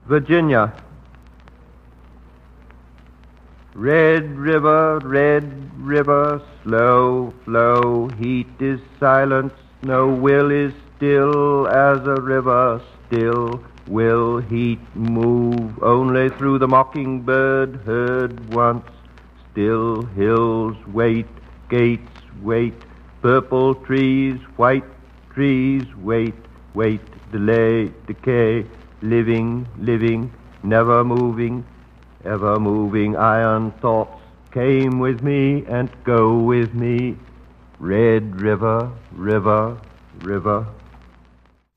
Virginia. Red river, slow flow, heat is silence, no will is still as a river, still will heat move only through the mockingbird heard once, still hills wait, gates wait, purple trees, white trees wait, delay, decay, living, never moving, ever moving iron thoughts came with me and go with me. Red river, river.